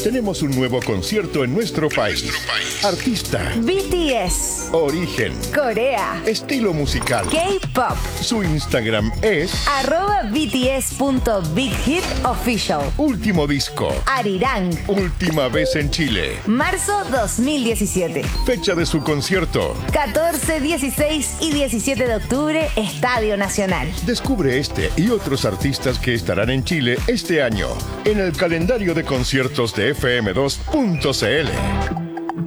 Tenemos un nuevo concierto en nuestro país. Artista, BTS, origen, Corea, estilo musical. K-pop. Su Instagram es @bts.bighitofficial. Último disco. Arirang. Última vez en Chile. Marzo 2017. Fecha de su concierto. 14, 16 y 17 de octubre, Estadio Nacional. Descubre este y otros artistas que estarán en Chile este año en el calendario de conciertos de FM2.cl.